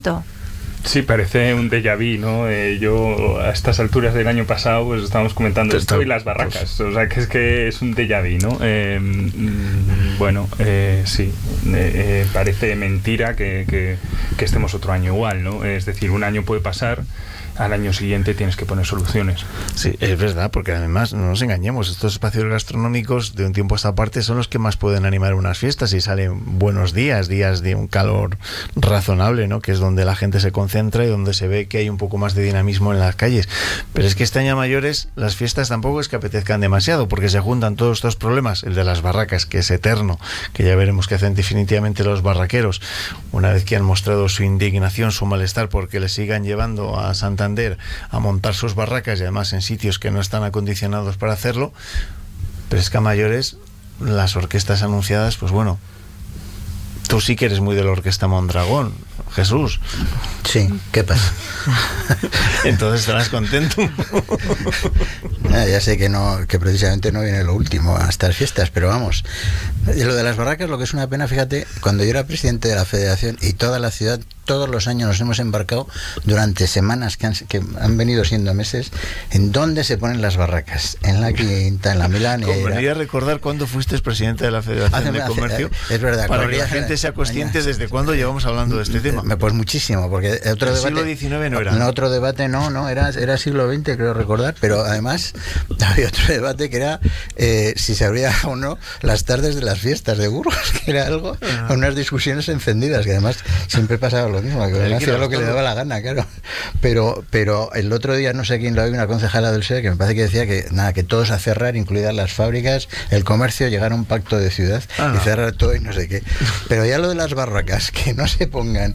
Sí, parece un déjà vu, ¿no? Yo a estas alturas del año pasado pues estábamos comentando esto y las barracas, o sea que es un déjà vu, ¿no? Sí, parece mentira que estemos otro año igual, ¿no? Es decir, un año puede pasar, al año siguiente tienes que poner soluciones. Sí, es verdad, porque además no nos engañemos, estos espacios gastronómicos de un tiempo a esta parte son los que más pueden animar unas fiestas y salen buenos días de un calor razonable, ¿no? Que es donde la gente se concentra y donde se ve que hay un poco más de dinamismo en las calles. Pero es que este año a mayores las fiestas tampoco es que apetezcan demasiado, porque se juntan todos estos problemas, el de las barracas, que es eterno, que ya veremos qué hacen definitivamente los barraqueros, una vez que han mostrado su indignación, su malestar, porque les sigan llevando a Santander a montar sus barracas y además en sitios que no están acondicionados para hacerlo. Pero es que a mayores las orquestas anunciadas, pues bueno, tú sí que eres muy de la Orquesta Mondragón, Jesús. Sí, ¿qué pasa? Entonces estarás contento. Ya sé que precisamente no viene lo último a estas fiestas, pero vamos, lo de las barracas, lo que es una pena, fíjate, cuando yo era presidente de la Federación y toda la ciudad, todos los años nos hemos embarcado durante semanas que han venido siendo meses, en dónde se ponen las barracas, en la Quinta, en la Milán. Convendría recordar cuándo fuiste presidente de la Federación de Comercio, es verdad, para que la gente sea consciente desde cuándo llevamos hablando de este tema. Pues muchísimo, porque otro debate, siglo XIX no era. No, otro debate no, era siglo XX, creo recordar, pero además había otro debate que era si se abría o no las tardes de las fiestas de Burgos, que era algo, unas discusiones encendidas, que además siempre pasaba lo mismo, que hacía lo que le daba la gana, claro. Pero el otro día, no sé quién lo oí, una concejala del PSOE, que me parece que decía que todos a cerrar, incluidas las fábricas, el comercio, llegar a un pacto de ciudad y cerrar todo y no sé qué. Pero ya lo de las barracas, que no se pongan,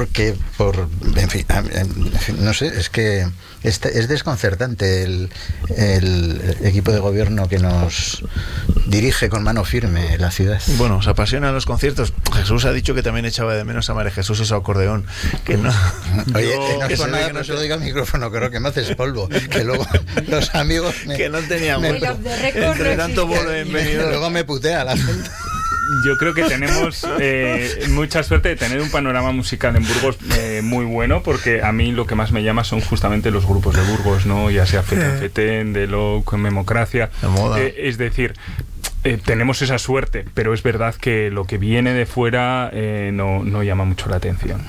en fin, no sé, es que es desconcertante el equipo de gobierno que nos dirige con mano firme la ciudad. Bueno, os apasionan los conciertos. Jesús ha dicho que también echaba de menos a María Jesús y su acordeón. Que no. Oye, no es por nada que no se lo diga al micrófono, creo que me haces polvo. Que luego los amigos que no teníamos. Entre tanto bolo en venido. Luego me putea la gente. Yo creo que tenemos mucha suerte de tener un panorama musical en Burgos muy bueno, porque a mí lo que más me llama son justamente los grupos de Burgos, ¿no? Ya sea Feten, Delo, Memocracia. Es decir, tenemos esa suerte, pero es verdad que lo que viene de fuera no llama mucho la atención.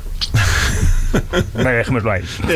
Dejémoslo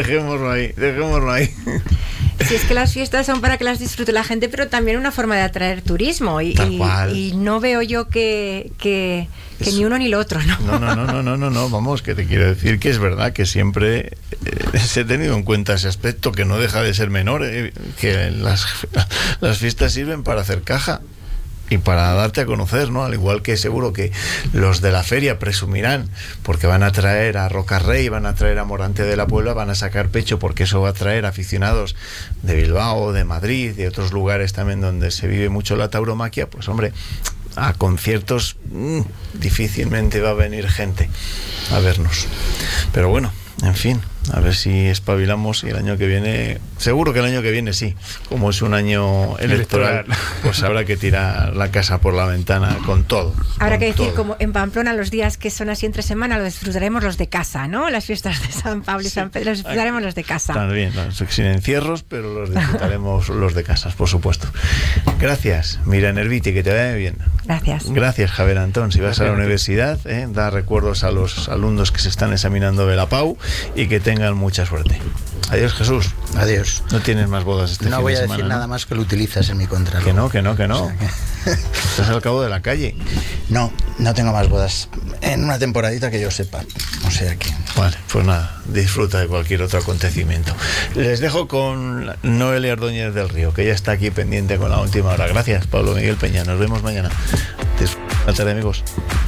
ahí. Si es que las fiestas son para que las disfrute la gente, pero también una forma de atraer turismo y no veo yo que ni uno ni lo otro, ¿no? No, vamos, que te quiero decir que es verdad que siempre se ha tenido en cuenta ese aspecto, que no deja de ser menor, que las fiestas sirven para hacer caja y para darte a conocer, ¿no? Al igual que seguro que los de la feria presumirán porque van a traer a Rocarrey, van a traer a Morante de la Puebla, van a sacar pecho porque eso va a traer aficionados de Bilbao, de Madrid, de otros lugares también donde se vive mucho la tauromaquia. Pues hombre, a conciertos difícilmente va a venir gente a vernos. Pero bueno, en fin, a ver si espabilamos y el año que viene, seguro que el año que viene sí, como es un año electoral, pues habrá que tirar la casa por la ventana con todo. Habrá que decir, como en Pamplona, los días que son así entre semana, lo disfrutaremos los de casa, ¿no? Las fiestas de San Pablo y San Pedro, los disfrutaremos los de casa. También, sin encierros, pero los disfrutaremos los de casas, por supuesto. Gracias, Mira Nerviti, que te vaya bien. Gracias, Javier Antón. Si vas a la universidad, da recuerdos a los alumnos que se están examinando de la PAU y que tengan mucha suerte. Adiós, Jesús. Adiós. No tienes más bodas este fin de semana. No voy a decir nada más que lo utilizas en mi contra. Que no. O sea Estás al cabo de la calle. No tengo más bodas en una temporadita que yo sepa. O sea que... Vale, pues nada, disfruta de cualquier otro acontecimiento. Les dejo con Noelia Ordóñez del Río, que ya está aquí pendiente con la última hora. Gracias, Pablo Miguel Peña. Nos vemos mañana. Buenas tardes, amigos.